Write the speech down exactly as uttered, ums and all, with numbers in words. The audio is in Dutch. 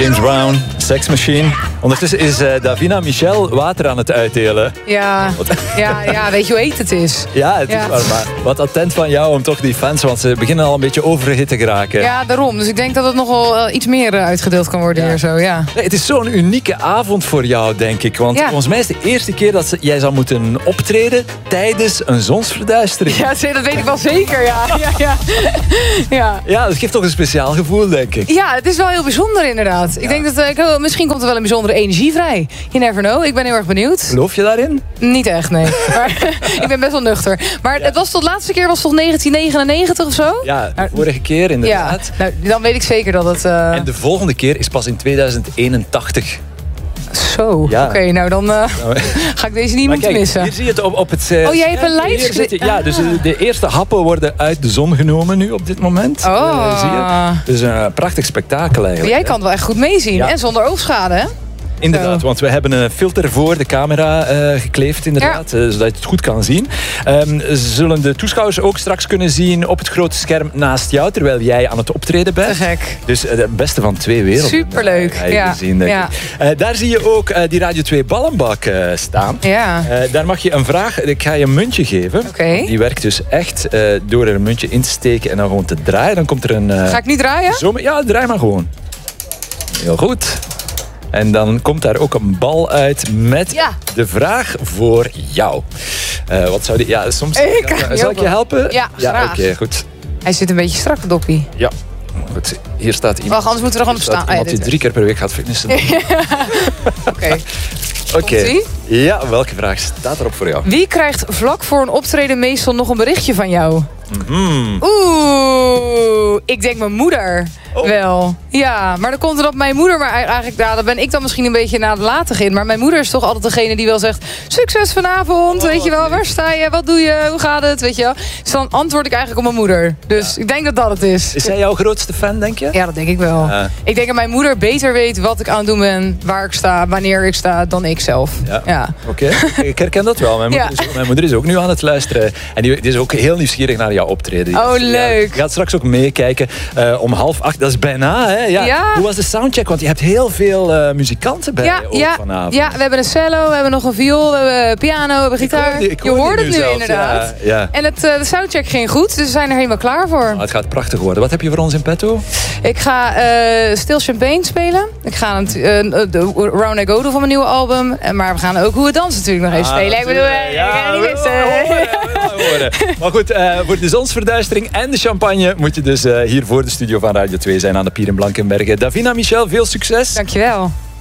James Brown, Sex Machine. Ondertussen is uh, Davina Michel water aan het uitdelen. Ja, ja, ja, weet je hoe heet het is? Ja, het ja. is waar, maar wat attent van jou om toch die fans, want ze beginnen al een beetje overhit te geraken. Ja, daarom. Dus ik denk dat het nog wel uh, iets meer uh, uitgedeeld kan worden ja. hier zo, ja. Nee, het is zo'n unieke avond voor jou, denk ik. Want ja. volgens mij is het de eerste keer dat ze, jij zou moeten optreden tijdens een zonsverduistering. Ja, dat weet ik wel zeker, ja. Ja, ja. ja. ja dat geeft toch een speciaal gevoel, denk ik. Ja, het is wel heel bijzonder, inderdaad. Ja. Ik denk dat uh, ik, misschien komt er wel een bijzondere energie vrij. You never know. Ik ben heel erg benieuwd. Geloof je daarin? Niet echt, nee. Maar, ik ben best wel nuchter. Maar ja. het was tot de laatste keer was toch negentien negenennegentig of zo? Ja, de vorige keer inderdaad. Ja, nou, dan weet ik zeker dat het... Uh... En de volgende keer is pas in tweeduizend eenentachtig. Zo, ja. oké, okay, nou dan uh, ga ik deze niet maar moeten kijk, missen. Hier zie je het op, op het... Uh, oh, jij hebt een lijst gezet? Ja, dus de, de eerste happen worden uit de zon genomen nu op dit moment. Oh. Uh, zie je? Dus een uh, prachtig spektakel eigenlijk. Jij kan het wel echt goed meezien. Ja. En zonder oogschade, hè? Inderdaad, want we hebben een filter voor de camera uh, gekleefd, inderdaad, ja. uh, zodat je het goed kan zien. Um, zullen de toeschouwers ook straks kunnen zien op het grote scherm naast jou, terwijl jij aan het optreden bent. Te gek. Dus uh, het beste van twee werelden. Superleuk, uh, ja. Gezien, ja. Uh, daar zie je ook uh, die Radio twee ballenbak uh, staan. Ja. Uh, daar mag je een vraag, ik ga je een muntje geven. Okay. Die werkt dus echt uh, door er een muntje in te steken en dan gewoon te draaien. Dan komt er een... Uh, ga ik niet draaien? Zomer, ja, draai maar gewoon. Heel goed. En dan komt daar ook een bal uit met ja. de vraag voor jou. Uh, wat zou die... Ja, soms... Ik kan, zal ik je helpen? Ja, ja graag. Oké, okay, goed. Hij zit een beetje strak, doppie. Ja. Goed. Hier staat iemand... Wacht, anders moeten we er gewoon op staan. Iemand die drie keer per week gaat fitnessen. Oké. Oké. Ja, welke vraag staat erop voor jou? Wie krijgt vlak voor een optreden meestal nog een berichtje van jou? Mm-hmm. Oeh, ik denk mijn moeder. Oh. Wel. Ja, maar dan komt er dat mijn moeder, maar eigenlijk ja, daar ben ik dan misschien een beetje nalatig in. Maar mijn moeder is toch altijd degene die wel zegt: succes vanavond, oh, weet je wel, waar sta je, wat doe je, hoe gaat het, weet je wel. Dus dan antwoord ik eigenlijk op mijn moeder. Dus ja. ik denk dat dat het is. Is zij jouw grootste fan, denk je? Ja, dat denk ik wel. Uh. Ik denk dat mijn moeder beter weet wat ik aan het doen ben, waar ik sta, wanneer ik sta, dan ik zelf. Ja, ja. Oké. Okay. Ik herken dat wel. Mijn moeder, ja. is, mijn moeder is ook nu aan het luisteren. En die, die is ook heel nieuwsgierig naar jouw optreden. Oh, leuk. Je gaat straks ook meekijken uh, om half acht. Dat is bijna, hè? Ja. Ja. Hoe was de soundcheck? Want je hebt heel veel uh, muzikanten bij ja, ook ja, vanavond. Ja, we hebben een cello, we hebben nog een viool, we hebben piano, we hebben gitaar. Ik hoor, ik je hoor hoort het nu, zelfs, inderdaad. Ja, ja. En het, uh, de soundcheck ging goed, dus we zijn er helemaal klaar voor. Oh, het gaat prachtig worden. Wat heb je voor ons in petto? Ik ga uh, Still Champagne spelen. Ik ga een, uh, de Round I Go van mijn nieuwe album. Maar we gaan ook Hoe We Dansen natuurlijk nog even ah, spelen. Ik bedoel, ja, ik ga niet missen. Horen. Maar goed, uh, voor de zonsverduistering en de champagne moet je dus uh, hier voor de studio van Radio twee zijn aan de Pier in Blankenberge. Davina Michel, veel succes. Dankjewel.